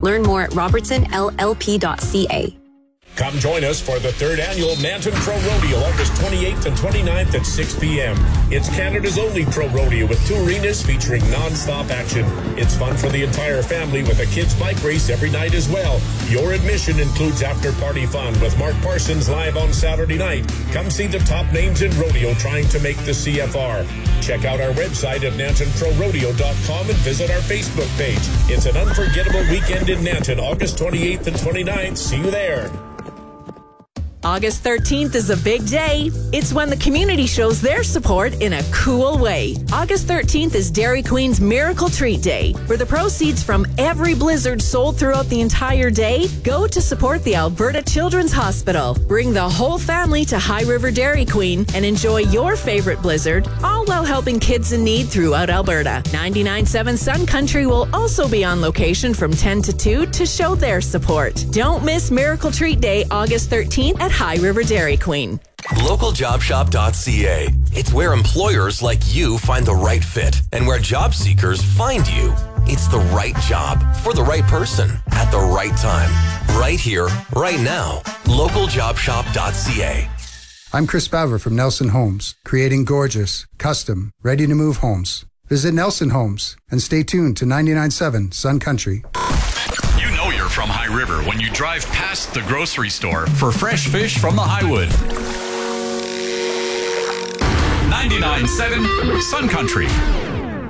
Learn more at robertsonllp.ca. Come join us for the 3rd annual Nanton Pro Rodeo, August 28th and 29th at 6 p.m. It's Canada's only pro rodeo with 2 arenas featuring non-stop action. It's fun for the entire family with a kids' bike race every night as well. Your admission includes after-party fun with Mark Parsons live on Saturday night. Come see the top names in rodeo trying to make the CFR. Check out our website at nantonprorodeo.com and visit our Facebook page. It's an unforgettable weekend in Nanton, August 28th and 29th. See you there. August 13th is a big day. It's when the community shows their support in a cool way. August 13th is Dairy Queen's Miracle Treat Day, where the proceeds from every blizzard sold throughout the entire day go to support the Alberta Children's Hospital. Bring the whole family to High River Dairy Queen and enjoy your favorite blizzard, all while helping kids in need throughout Alberta. 99.7 Sun Country will also be on location from 10 to 2 to show their support. Don't miss Miracle Treat Day, August 13th at High River Dairy Queen. LocalJobShop.ca. It's where employers like you find the right fit and where job seekers find you. It's the right job for the right person at the right time. Right here, right now. LocalJobShop.ca. I'm Chris Baver from Nelson Homes, creating gorgeous, custom, ready-to-move homes. Visit Nelson Homes and stay tuned to 99.7 Sun Country. You know you're from High River when you drive past the grocery store for fresh fish from the Highwood. 99.7 Sun Country.